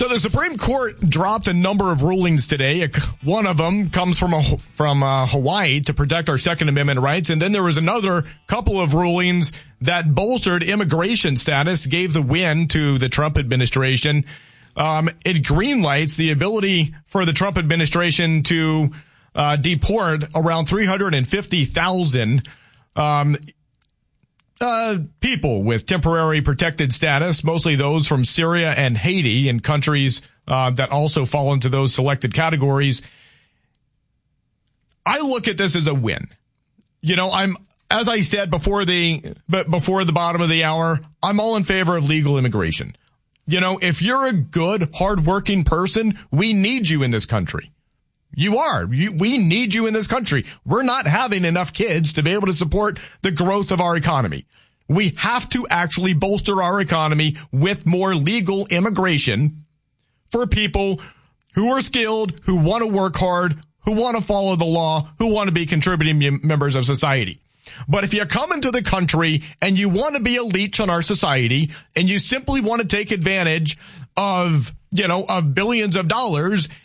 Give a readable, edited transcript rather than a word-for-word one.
So the Supreme Court dropped a number of rulings today. One of them comes from Hawaii to protect our Second Amendment rights. And then there was another couple of rulings that bolstered immigration status, gave the win to the Trump administration. It greenlights the ability for the Trump administration to deport around 350,000 people with temporary protected status, mostly those from Syria and Haiti and countries that also fall into those selected categories. I look at this as a win. You know, as I said before the bottom of the hour, I'm all in favor of legal immigration. You know, if you're a good, hardworking person, we need you in this country. You are. We need you in this country. We're not having enough kids to be able to support the growth of our economy. We have to actually bolster our economy with more legal immigration for people who are skilled, who want to work hard, who want to follow the law, who want to be contributing members of society. But if you come into the country and you want to be a leech on our society and you simply want to take advantage of billions of dollars